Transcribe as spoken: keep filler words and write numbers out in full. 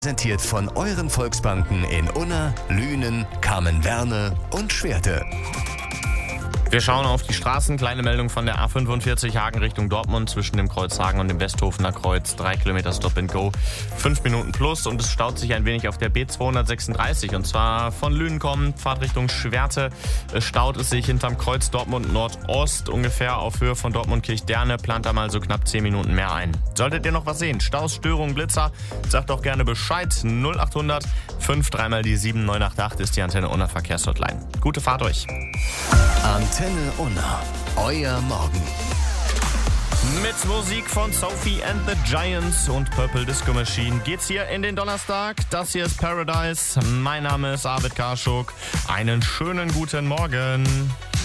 Präsentiert von euren Volksbanken in Unna, Lünen, Kamen-Werne und Schwerte. Wir schauen auf die Straßen. Kleine Meldung von der A fünfundvierzig Hagen Richtung Dortmund zwischen dem Kreuz Hagen und dem Westhofener Kreuz. Drei Kilometer Stop and Go, fünf Minuten plus, und es staut sich ein wenig auf der B zweihundertsechsunddreißig, und zwar von Lünen kommend, Fahrt Richtung Schwerte. Es staut es sich hinterm Kreuz Dortmund Nordost, ungefähr auf Höhe von Dortmund Kirchderne, plant da mal so knapp zehn Minuten mehr ein. Solltet ihr noch was sehen, Staus, Störungen, Blitzer, sagt doch gerne Bescheid. null achthundert fünf dreimal die sieben neun acht acht ist die Antenne Unna Verkehrshotline. Gute Fahrt euch. Antenne Unna, euer Morgen. Mit Musik von Sophie and the Giants und Purple Disco Machine geht's hier in den Donnerstag. Das hier ist Paradise. Mein Name ist Arvid Karschuk. Einen schönen guten Morgen.